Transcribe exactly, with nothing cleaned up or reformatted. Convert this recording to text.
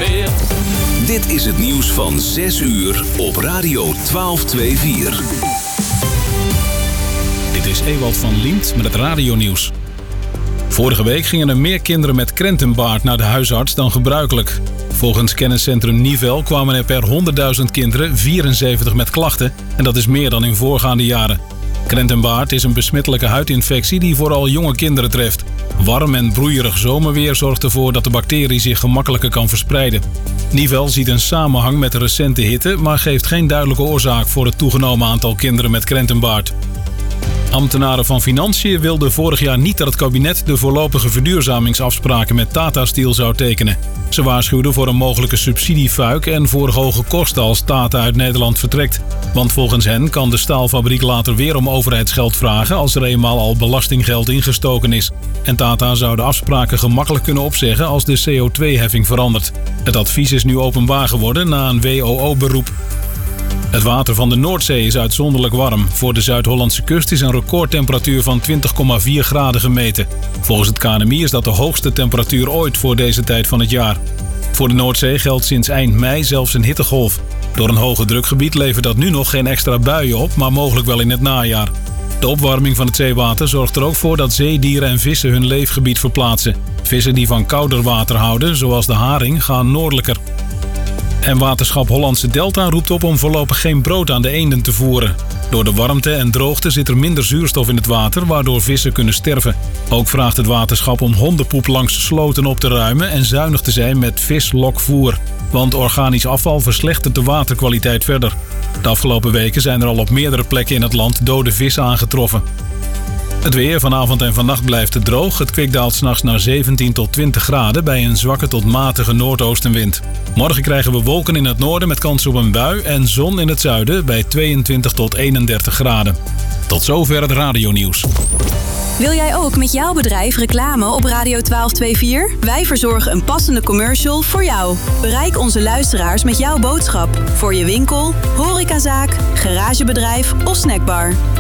meer. Dit is het nieuws van zes uur op Radio twaalf vijfentwintig. Dit is Ewald van Liemt met het radionieuws. Vorige week gingen er meer kinderen met krentenbaard naar de huisarts dan gebruikelijk. Volgens kenniscentrum Nivel kwamen er per honderdduizend kinderen vierenzeventig met klachten en dat is meer dan in voorgaande jaren. Krentenbaard is een besmettelijke huidinfectie die vooral jonge kinderen treft. Warm en broeierig zomerweer zorgt ervoor dat de bacterie zich gemakkelijker kan verspreiden. Nivel ziet een samenhang met de recente hitte, maar geeft geen duidelijke oorzaak voor het toegenomen aantal kinderen met krentenbaard. Ambtenaren van Financiën wilden vorig jaar niet dat het kabinet de voorlopige verduurzamingsafspraken met Tata Steel zou tekenen. Ze waarschuwden voor een mogelijke subsidiefuik en voor hoge kosten als Tata uit Nederland vertrekt. Want volgens hen kan de staalfabriek later weer om overheidsgeld vragen als er eenmaal al belastinggeld ingestoken is. En Tata zou de afspraken gemakkelijk kunnen opzeggen als de C O twee heffing verandert. Het advies is nu openbaar geworden na een W O O-beroep. Het water van de Noordzee is uitzonderlijk warm. Voor de Zuid-Hollandse kust is een recordtemperatuur van twintig komma vier graden gemeten. Volgens het K N M I is dat de hoogste temperatuur ooit voor deze tijd van het jaar. Voor de Noordzee geldt sinds eind mei zelfs een hittegolf. Door een hoge drukgebied levert dat nu nog geen extra buien op, maar mogelijk wel in het najaar. De opwarming van het zeewater zorgt er ook voor dat zeedieren en vissen hun leefgebied verplaatsen. Vissen die van kouder water houden, zoals de haring, gaan noordelijker. En waterschap Hollandse Delta roept op om voorlopig geen brood aan de eenden te voeren. Door de warmte en droogte zit er minder zuurstof in het water, waardoor vissen kunnen sterven. Ook vraagt het waterschap om hondenpoep langs de sloten op te ruimen en zuinig te zijn met vislokvoer. Want organisch afval verslechtert de waterkwaliteit verder. De afgelopen weken zijn er al op meerdere plekken in het land dode vissen aangetroffen. Het weer vanavond en vannacht blijft het droog. Het kwik daalt 's nachts naar zeventien tot twintig graden bij een zwakke tot matige noordoostenwind. Morgen krijgen we wolken in het noorden met kans op een bui en zon in het zuiden bij tweeëntwintig tot eenendertig graden. Tot zover het radionieuws. Wil jij ook met jouw bedrijf reclame op Radio twaalf vijfentwintig? Wij verzorgen een passende commercial voor jou. Bereik onze luisteraars met jouw boodschap. Voor je winkel, horecazaak, garagebedrijf of snackbar.